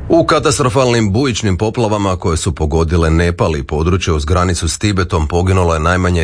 U katastrofalnim bujičnim poplavama koje su pogodile Nepal i područje uz granicu s Tibetom poginulo je najmanje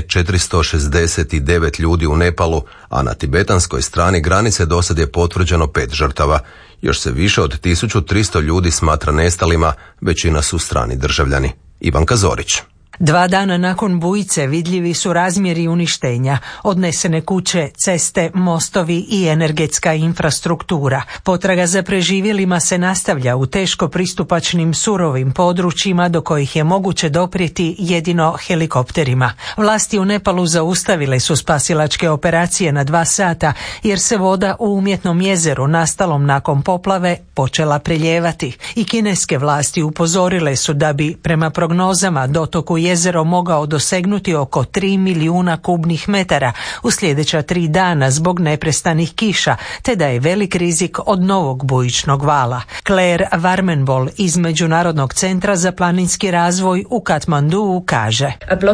469 ljudi u Nepalu, a na tibetanskoj strani granice dosad je potvrđeno 5 žrtava. Još se više od 1300 ljudi smatra nestalima, većina su strani državljani. Ivanka Zorić. 2 dana nakon bujice vidljivi su razmjeri uništenja, odnesene kuće, ceste, mostovi i energetska infrastruktura. Potraga za preživjelima se nastavlja u teško pristupačnim surovim područjima do kojih je moguće doprijeti jedino helikopterima. Vlasti u Nepalu zaustavile su spasilačke operacije na 2 sata jer se voda u umjetnom jezeru nastalom nakon poplave počela prelijevati. I kineske vlasti upozorile su da bi prema prognozama dotok u jezero mogao dosegnuti oko 3 milijuna kubnih metara u sljedeća 3 dana zbog neprestanih kiša, te da je velik rizik od novog bujičnog vala. Claire Warmenbol iz Međunarodnog centra za planinski razvoj u Katmanduu kaže: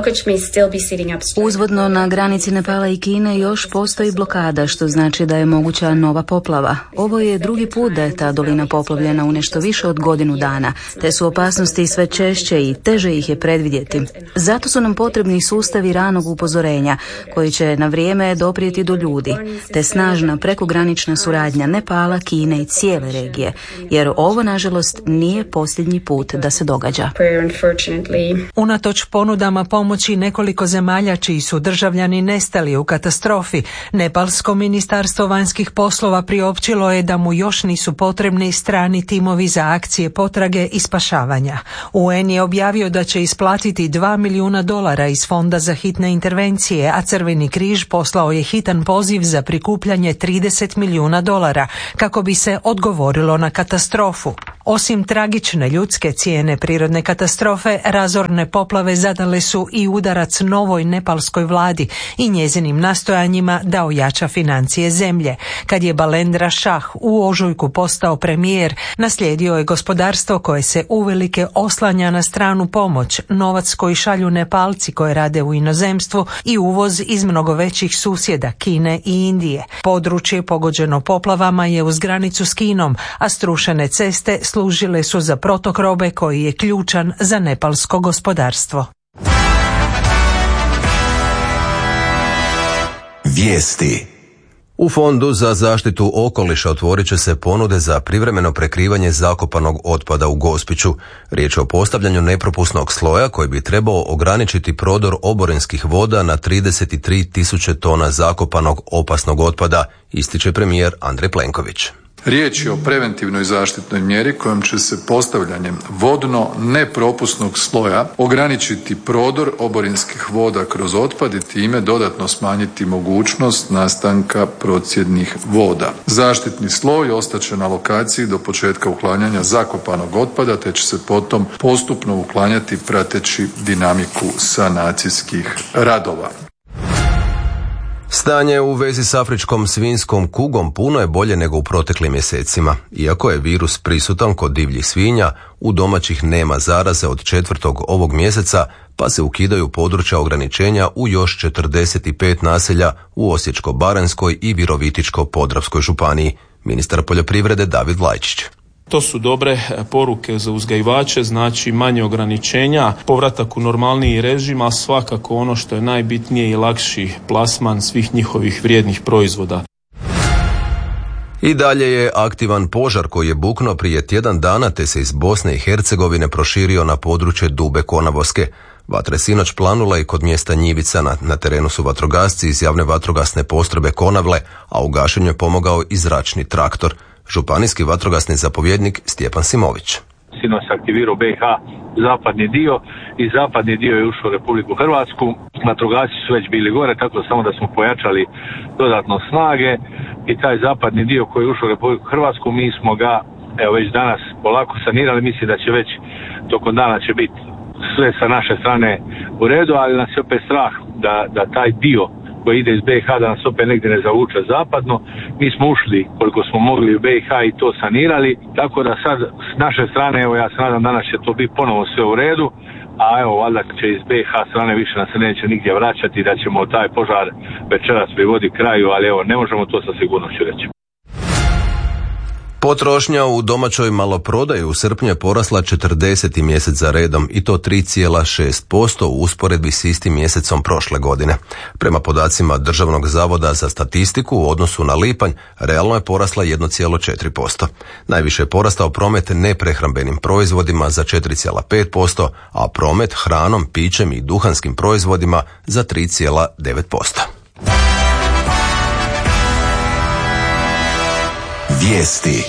Uzvodno na granici Nepala i Kine još postoji blokada, što znači da je moguća nova poplava. Ovo je drugi put da je ta dolina poplavljena u nešto više od godinu dana, te su opasnosti sve češće i teže ih je predvidjeti. Zato su nam potrebni sustavi ranog upozorenja koji će na vrijeme doprijeti do ljudi, te snažna prekogranična suradnja Nepala, Kine i cijele regije, jer ovo nažalost nije posljednji put da se događa. Unatoč ponudama pomoći nekoliko zemalja čiji su državljani nestali u katastrofi, Nepalsko ministarstvo vanjskih poslova priopćilo je da mu još nisu potrebni strani timovi za akcije potrage i spašavanja. UN je objavio da će isplatiti $2 milijuna iz Fonda za hitne intervencije, a Crveni križ poslao je hitan poziv za prikupljanje $30 milijuna kako bi se odgovorilo na katastrofu. Osim tragične ljudske cijene prirodne katastrofe, razorne poplave zadale su i udarac novoj nepalskoj vladi i njezinim nastojanjima da ojača financije zemlje. Kad je Balendra Shah u ožujku postao premijer, naslijedio je gospodarstvo koje se uvelike oslanja na stranu pomoć, novac koji šalju Nepalci koji rade u inozemstvu i uvoz iz mnogo većih susjeda Kine i Indije. Područje pogođeno poplavama je uz granicu s Kinom, a strušene ceste služile su za protok robe koji je ključan za nepalsko gospodarstvo. Vijesti. U Fondu za zaštitu okoliša otvorit će se ponude za privremeno prekrivanje zakopanog otpada u Gospiću. Riječ je o postavljanju nepropusnog sloja koji bi trebao ograničiti prodor oborinskih voda na 33.000 tona zakopanog opasnog otpada, ističe premijer Andrej Plenković. Riječ je o preventivnoj zaštitnoj mjeri kojom će se postavljanjem vodno nepropusnog sloja ograničiti prodor oborinskih voda kroz otpad i time dodatno smanjiti mogućnost nastanka procjednih voda. Zaštitni sloj ostaće na lokaciji do početka uklanjanja zakopanog otpada, te će se potom postupno uklanjati prateći dinamiku sanacijskih radova. Stanje u vezi s afričkom svinjskom kugom puno je bolje nego u proteklim mjesecima. Iako je virus prisutan kod divljih svinja, u domaćih nema zaraze od 4. ovog mjeseca, pa se ukidaju područja ograničenja u još 45 naselja u Osječko-baranjskoj i Virovitičko-podravskoj županiji. Ministar poljoprivrede David Lajčić. To su dobre poruke za uzgajivače, znači manje ograničenja, povratak u normalniji režim, a svakako ono što je najbitnije i lakši plasman svih njihovih vrijednih proizvoda. I dalje je aktivan požar koji je buknuo prije tjedan dana te se iz Bosne i Hercegovine proširio na područje Dube Konavolske. Vatra je sinoć planula i kod mjesta Njivica, na terenu su vatrogasci iz javne vatrogasne postrojbe Konavle, a u gašenju je pomogao i zračni traktor. Županijski vatrogasni zapovjednik Stjepan Simović. Sinoć se aktivirao BiH zapadni dio i zapadni dio je ušao u Republiku Hrvatsku. Vatrogasci su već bili gore, tako samo da smo pojačali dodatno snage i taj zapadni dio koji je ušao u Republiku Hrvatsku mi smo ga već danas polako sanirali. Mislim da će već tokom dana će biti sve sa naše strane u redu, ali nas je opet strah da taj dio koji ide iz BiH da nas opet negdje ne zavuče zapadno. Mi smo ušli koliko smo mogli u BiH i to sanirali, tako da sad s naše strane, evo ja se nadam danas će to biti ponovo sve u redu, a evo valjda će iz BiH strane više nas se neće nigdje vraćati, da ćemo taj požar večeras privoditi kraju, ali evo ne možemo to sa sigurnošću reći. Potrošnja u domaćoj maloprodaji u srpnju je porasla 40. mjesec za redom i to 3,6% u usporedbi s istim mjesecom prošle godine. Prema podacima Državnog zavoda za statistiku u odnosu na lipanj realno je porasla 1,4%. Najviše je porastao promet neprehrambenim proizvodima za 4,5%, a promet hranom, pićem i duhanskim proizvodima za 3,9%. Vijesti.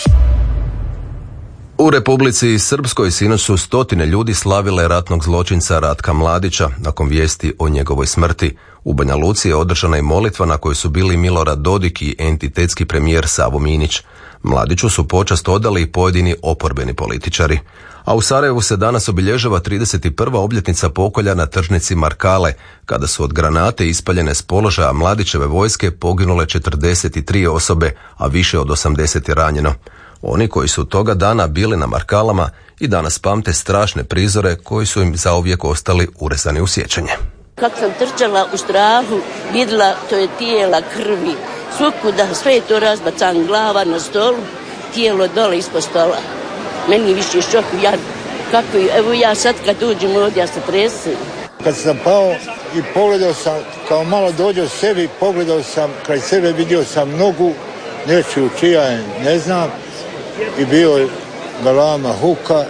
U Republici Srpskoj sinoć su stotine ljudi slavile ratnog zločinca Ratka Mladića nakon vijesti o njegovoj smrti. U Banja Luci je održana i molitva na kojoj su bili Milorad Dodik i entitetski premijer Savo Minić. Mladiću su počast odali i pojedini oporbeni političari. A u Sarajevu se danas obilježava 31. obljetnica pokolja na tržnici Markale, kada su od granate ispaljene s položaja Mladićeve vojske poginule 43 osobe, a više od 80 je ranjeno. Oni koji su toga dana bili na Markalama i danas pamte strašne prizore koji su im zauvijek ostali urezani u sjećanje. Kako sam trčala u strahu, vidjela to je tijela krvi, svukuda, sve je to razbacan, glava na stolu, tijelo dole ispod stola. Meni više šok, evo ja sad kad uđem ovdje, ja se tresem. Kad sam pao i pogledao sam, kao malo dođe sebi, pogledao sam, kraj sebe vidio sam nogu, nečiju čija je, ne znam, i bio je galama huka.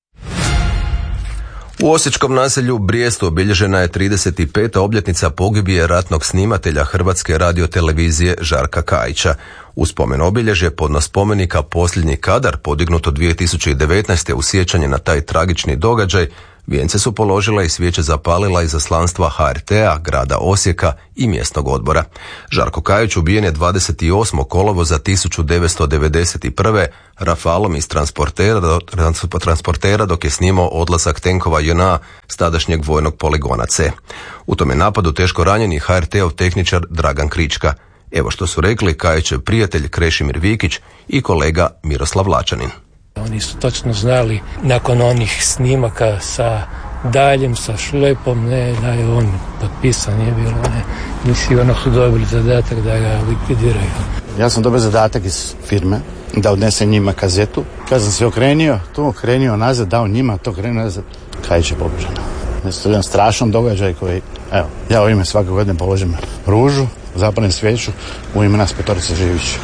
U osječkom naselju Brijestu obilježena je 35. obljetnica pogibije ratnog snimatelja Hrvatske radiotelevizije Žarka Kajića. U spomen obilježje podno spomenika Posljednji kadar, podignuto 2019. u sjećanje na taj tragični događaj, vijence su položila i svijeće zapalila izaslanstva HRT-a, grada Osijeka i mjesnog odbora. Žarko Kajić ubijen je 28. kolovoza 1991. rafalom iz transportera dok je snimao odlazak tenkova JNA s tadašnjeg vojnog poligona C. U tome napadu teško ranjeni HRT-ov tehničar Dragan Krička. Evo što su rekli Kajićev prijatelj Krešimir Vikić i kolega Miroslav Lačanin. Oni su točno znali nakon onih snimaka sa daljem, sa šlepom, ne, da je on potpisan, je bilo, ne. I sigurno su dobili zadatak da ga likvidiraju. Ja sam dobio zadatak iz firme da odnesem njima kazetu. Kad sam se okrenio nazad, dao njima, to krenuo nazad, Kajić je pobežan. To je jedan strašan događaj koji, evo, ja u ime svake godine položim ružu, zapalim svijeću u ime nas petorice živići.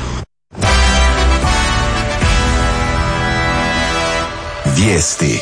Vijesti.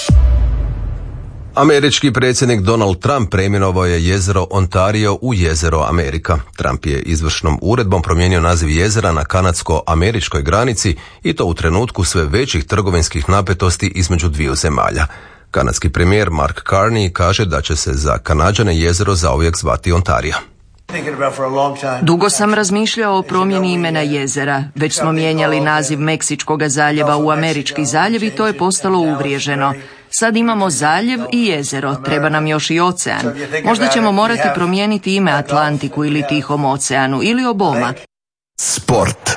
Američki predsjednik Donald Trump preimenovao je jezero Ontario u jezero Amerika. Trump je izvršnom uredbom promijenio naziv jezera na kanadsko-američkoj granici i to u trenutku sve većih trgovinskih napetosti između dviju zemalja. Kanadski premijer Mark Carney kaže da će se za Kanađane jezero zauvijek zvati Ontario. Dugo sam razmišljao o promjeni imena jezera. Već smo mijenjali naziv Meksičkog zaljeva u Američki zaljev i to je postalo uvriježeno. Sad imamo zaljev i jezero, treba nam još i ocean. Možda ćemo morati promijeniti ime Atlantiku ili Tihom oceanu ili oboma. Sport.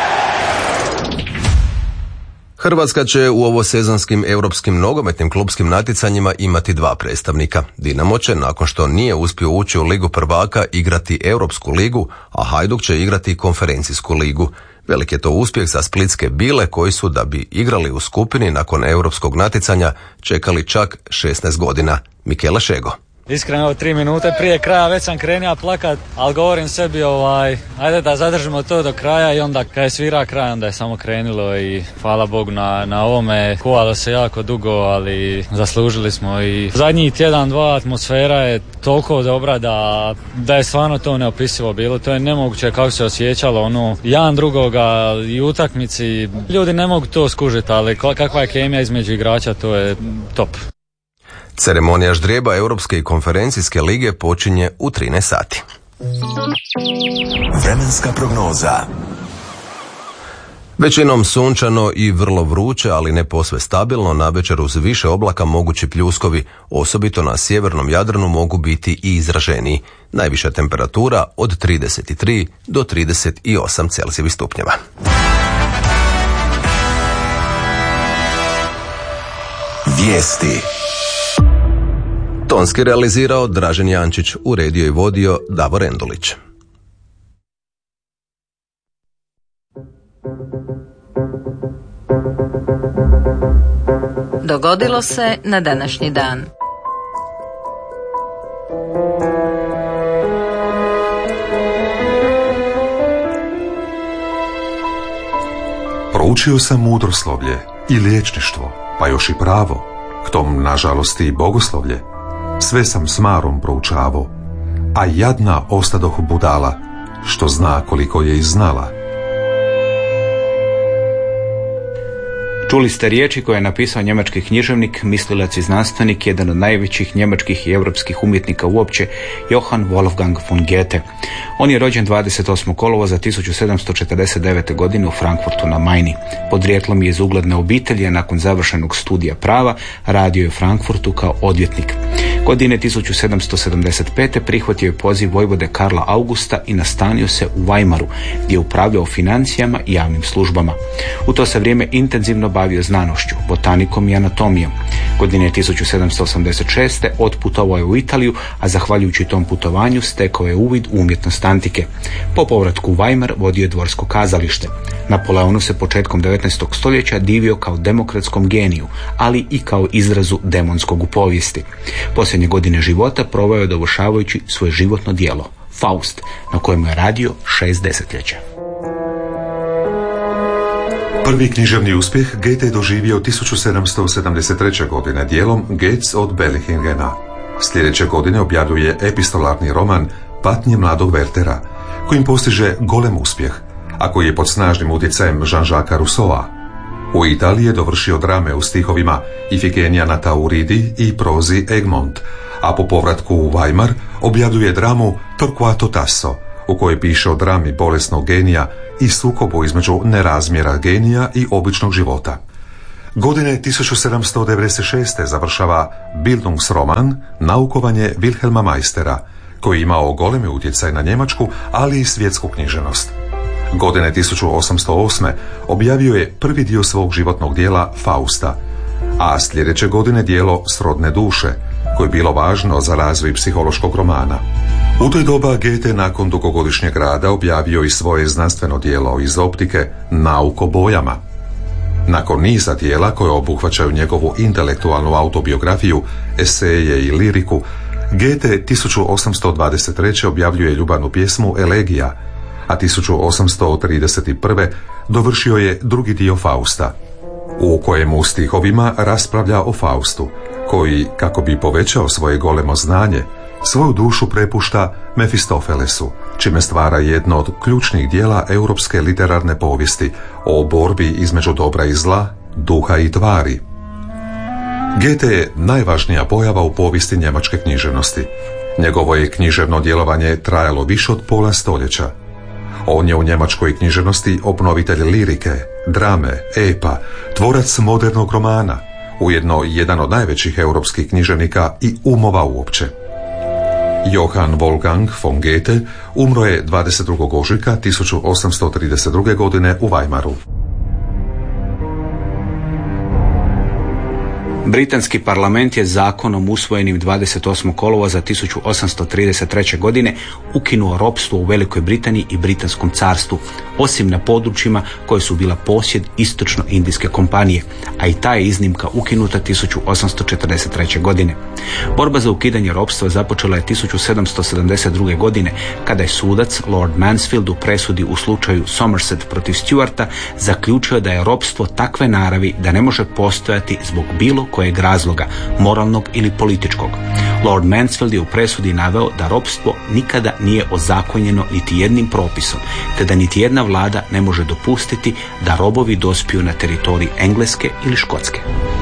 Hrvatska će u ovosezonskim europskim nogometnim klupskim natjecanjima imati dva predstavnika. Dinamo će, nakon što nije uspio ući u Ligu prvaka, igrati Europsku ligu, a Hajduk će igrati Konferencijsku ligu. Velik je to uspjeh za splitske Bile koji su, da bi igrali u skupini nakon europskog natjecanja, čekali čak 16 godina. Mikela Šego. Iskreno, 3 minute prije kraja već sam krenio plakat, ali govorim sebi ajde da zadržimo to do kraja i onda kad je svira kraj onda je samo krenulo i hvala Bogu na ovome. Kuvalo se jako dugo, ali zaslužili smo i zadnji tjedan, dva atmosfera je toliko dobra da je stvarno to neopisivo bilo. To je nemoguće kako se osjećalo jedan drugoga i utakmici. Ljudi ne mogu to skužiti, ali kakva je kemija između igrača, to je top. Ceremonija ždrijeba Europske i Konferencijske lige počinje u 13 sati. Vremenska prognoza. Većinom sunčano i vrlo vruće, ali ne posve stabilno, navečer uz više oblaka mogući pljuskovi, osobito na sjevernom Jadranu mogu biti i izraženiji. Najviša temperatura od 33 do 38 Celzijevih stupnjeva. Vijesti. Tonski realizirao Dražen Jančić, uredio i vodio Davor Endulić. Dogodilo se na današnji dan. Proučio sam mudroslovlje i liječništvo, pa još i pravo, k tom nažalost i bogoslovlje. Sve sam s marom proučavo, a jadna ostadoh budala, što zna koliko je i znala. Čuli ste riječi koje je napisao njemački književnik, mislilac i znanstvenik, jedan od najvećih njemačkih i europskih umjetnika uopće, Johann Wolfgang von Goethe. On je rođen 28. kolovoza 1749. godine u Frankfurtu na Majni. Podrijetlom je iz ugledne obitelji, a nakon završenog studija prava radio je u Frankfurtu kao odvjetnik. Godine 1775. prihvatio je poziv vojvode Karla Augusta i nastanio se u Weimaru, gdje je upravljao financijama i javnim službama. U to se vrijeme intenzivno bavio znanošću, botanikom i anatomijom. Godine 1786. otputovao je u Italiju, a zahvaljujući tom putovanju stekao je uvid u umjetnost antike. Po povratku u Weimar vodio je dvorsko kazalište. Napoleonu se početkom 19. stoljeća divio kao demokratskom geniju, ali i kao izrazu demonskog u povijesti. Posljednje godine života proveo je dovršavajući svoje životno djelo, Faust, na kojemu je radio 6 desetljeća. Prvi književni uspjeh Goethe je doživio 1773. godine djelom Geertz od Berlingena. Sljedeće godine objavljuje epistolarni roman Patnje mladog Wertera, kojim postiže golem uspjeh, a koji je pod snažnim utjecajem Jean-Jacques Rousseaua. U Italiji je dovršio drame u stihovima Ifigenija na Tauridi i prozi Egmont, a po povratku u Weimar objavljuje dramu Torquato Tasso, u kojoj piše o drami bolesnog genija i sukobu između nerazmjera genija i običnog života. Godine 1796. završava Bildungsroman Naukovanje Wilhelma Meistera, koji je imao golemi utjecaj na njemačku, ali i svjetsku književnost. Godine 1808. objavio je prvi dio svog životnog dijela Fausta, a sljedeće godine dijelo Srodne duše, koje je bilo važno za razvoj psihološkog romana. U toj doba Goethe nakon dugogodišnjeg rada objavio i svoje znanstveno djelo iz optike Nauk o bojama. Nakon niza djela koje obuhvaćaju njegovu intelektualnu autobiografiju, eseje i liriku, Goethe 1823. objavljuje ljubavnu pjesmu Elegija, a 1831. dovršio je drugi dio Fausta, u kojemu u stihovima raspravlja o Faustu, koji, kako bi povećao svoje golemo znanje, svoju dušu prepušta Mefistofelesu, čime stvara jedno od ključnih dijela europske literarne povijesti o borbi između dobra i zla, duha i tvari. Goethe je najvažnija pojava u povijesti njemačke književnosti. Njegovo je književno djelovanje trajalo više od pola stoljeća. On je u njemačkoj književnosti obnovitelj lirike, drame, epa, tvorac modernog romana, ujedno jedan od najvećih europskih književnika i umova uopće. Johann Wolfgang von Goethe umro je 22. ožujka 1832. godine u Weimaru. Britanski parlament je zakonom usvojenim 28. kolovoza 1833. godine ukinuo ropstvo u Velikoj Britaniji i Britanskom carstvu, osim na područjima koje su bila posjed Istočno-Indijske kompanije, a i ta je iznimka ukinuta 1843. godine. Borba za ukidanje ropstva započela je 1772. godine, kada je sudac Lord Mansfield u presudi u slučaju Somerset protiv Stuarta zaključio da je ropstvo takve naravi da ne može postojati zbog bilo kojeg razloga, moralnog ili političkog. Lord Mansfield je u presudi naveo da ropstvo nikada nije ozakonjeno niti jednim propisom, te da niti jedna vlada ne može dopustiti da robovi dospiju na teritorij Engleske ili Škotske.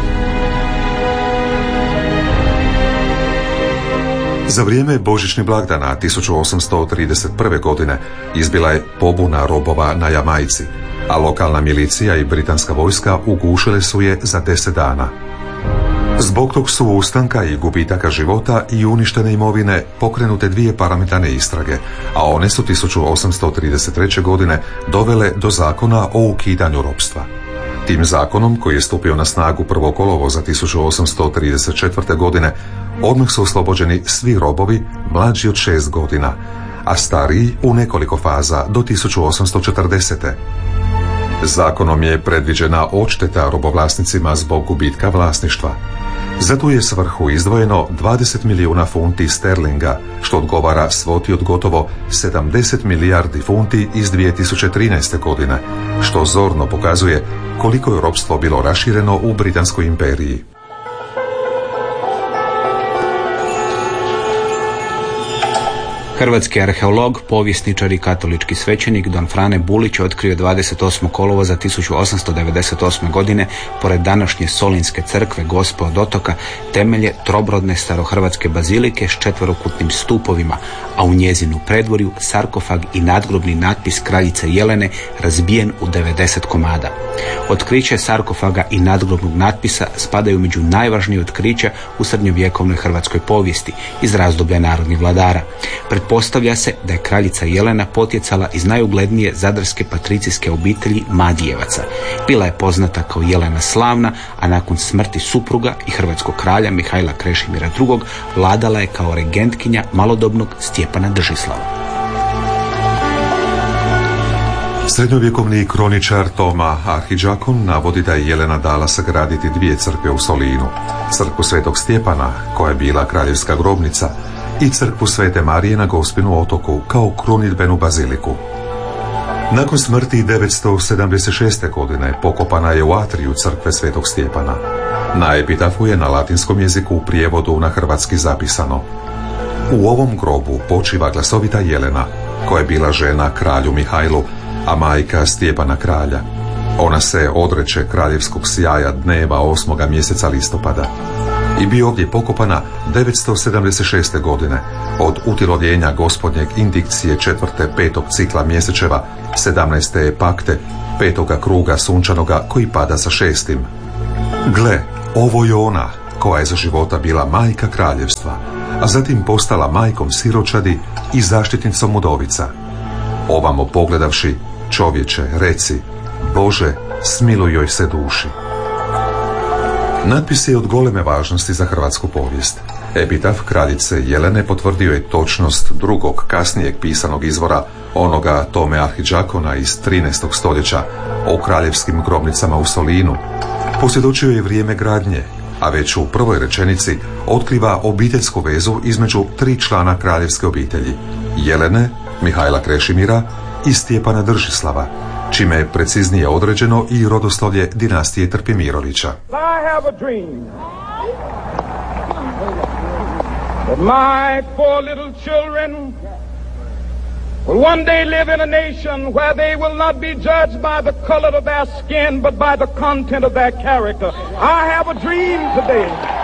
Za vrijeme božićnih blagdana 1831. godine izbila je pobuna robova na Jamajci, a lokalna milicija i britanska vojska ugušile su je za 10 dana. Zbog tog su ustanka i gubitaka života i uništene imovine pokrenute 2 parlamentarne istrage, a one su 1833. godine dovele do zakona o ukidanju ropstva. Tim zakonom, koji je stupio na snagu 1. kolovoza 1834. godine, odmah su oslobođeni svi robovi mlađi od 6 godina, a stariji u nekoliko faza do 1840. Zakonom je predviđena odšteta robovlasnicima zbog gubitka vlasništva. Za tu je svrhu izdvojeno 20 milijuna funti sterlinga, što odgovara svoti od gotovo 70 milijardi funti iz 2013. godine, što zorno pokazuje koliko je ropstvo bilo rašireno u Britanskoj imperiji. Hrvatski arheolog, povjesničar i katolički svećenik Don Frane Bulić otkrio 28. kolovoza 1898. godine pored današnje Solinske crkve Gospe od Otoka temelje trobrodne starohrvatske bazilike s četverokutnim stupovima, a u njezinu predvorju sarkofag i nadgrobni natpis kraljice Jelene razbijen u 90 komada. Otkriće sarkofaga i nadgrobnog natpisa spadaju među najvažnije otkrića u srednjovjekovnoj hrvatskoj povijesti iz razdoblja narodnih vladara. Pretpostavlja se da je kraljica Jelena potjecala iz najuglednije zadarske patricijske obitelji Madijevaca. Bila je poznata kao Jelena Slavna, a nakon smrti supruga i hrvatskog kralja Mihajla Krešimira II. Vladala je kao regentkinja malodobnog Stjepana Držislava. Srednjovjekovni kroničar Toma Arhidžakon navodi da je Jelena dala sagraditi 2 crkve u Solinu. Crkvu Svetog Stjepana, koja je bila kraljevska grobnica, i crkvu Svete Marije na Gospinu otoku kao krunidbenu baziliku. Nakon smrti 976. godine pokopana je u atriju crkve Svetog Stjepana. Na epitafu je na latinskom jeziku u prijevodu na hrvatski zapisano: u ovom grobu počiva glasovita Jelena, koja je bila žena kralju Mihajlu, a majka Stjepana kralja. Ona se odreče kraljevskog sjaja dneva 8. mjeseca listopada i bi ovdje pokopana 976. godine od utjelovljenja gospodnjeg indikcije 4. 5. cikla mjesečeva 17. epakte 5. kruga sunčanoga koji pada sa 6. Gle, ovo je ona koja je za života bila majka kraljevstva, a zatim postala majkom siročadi i zaštitnicom udovica. Ovamo pogledavši, čovječe, reci: Bože, smiluj joj se duši. Natpis je od goleme važnosti za hrvatsku povijest. Epitaf kraljice Jelene potvrdio je točnost drugog, kasnijeg pisanog izvora, onoga Tome Arhidžakona iz 13. stoljeća o kraljevskim grobnicama u Solinu. Posvjedočio je vrijeme gradnje, a već u prvoj rečenici otkriva obiteljsku vezu između 3 člana kraljevske obitelji: Jelene, Mihajla Krešimira i Stjepana Držislava, čime je preciznije određeno i rodoslovlje dinastije Trpimirovića. I have a dream that my 4 little children will one day live in a nation where they will not be judged by the color of their skin, but by the content of their character. I have a dream today.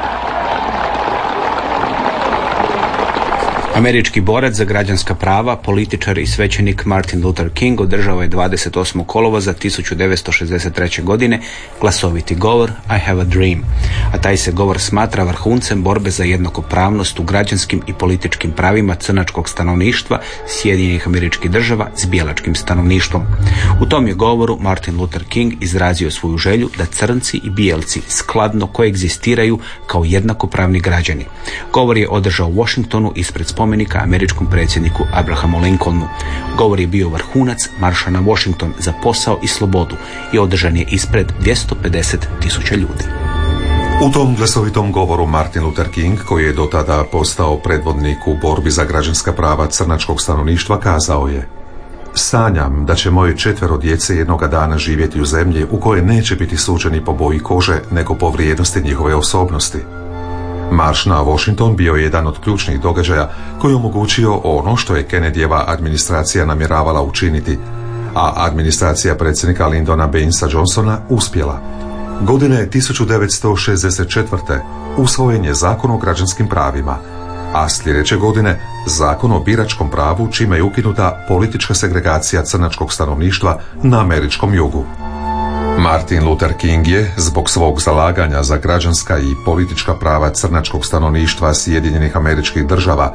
Američki borac za građanska prava, političar i svećenik Martin Luther King održao je 28. kolovoza 1963. godine glasoviti govor I have a dream, a taj se govor smatra vrhuncem borbe za jednakopravnost u građanskim i političkim pravima crnačkog stanovništva Sjedinjenih Američkih Država s bijelačkim stanovništvom. U tom je govoru Martin Luther King izrazio svoju želju da crnci i bijelci skladno koegzistiraju kao jednakopravni građani. Govor je održao u Washingtonu ispred spomenika američkom predsjedniku Abrahamu Lincolnu. Govor je bio vrhunac marša na Washington za posao i slobodu i održan je ispred 250.000 ljudi. U tom glasovitom govoru Martin Luther King, koji je do tada postao predvodnik u borbi za građanska prava crnačkog stanovništva, kazao je: sanjam da će moje 4 djece jednoga dana živjeti u zemlji u kojoj neće biti suđeni po boji kože, nego po vrijednosti njihove osobnosti. Marš na Washington bio je jedan od ključnih događaja koji je omogućio ono što je Kennedyjeva administracija namjeravala učiniti, a administracija predsjednika Lyndona Bainesa Johnsona uspjela. Godine 1964. usvojen je Zakon o građanskim pravima, a sljedeće godine Zakon o biračkom pravu, čime je ukinuta politička segregacija crnačkog stanovništva na američkom jugu. Martin Luther King je, zbog svog zalaganja za građanska i politička prava crnačkog stanovništva Sjedinjenih Američkih Država,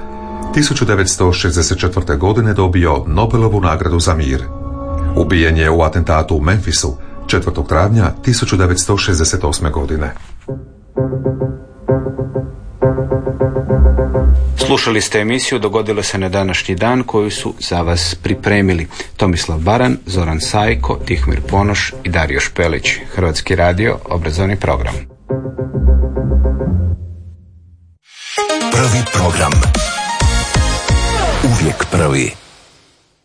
1964. godine dobio Nobelovu nagradu za mir. Ubijen je u atentatu u Memphisu 4. travnja 1968. godine. Slušali ste emisiju Dogodilo se na današnji dan koju su za vas pripremili Tomislav Baran, Zoran Sajko, Tihomir Ponoš i Dario Špelić. Hrvatski radio, obrazovni program. Prvi program. Uvijek prvi.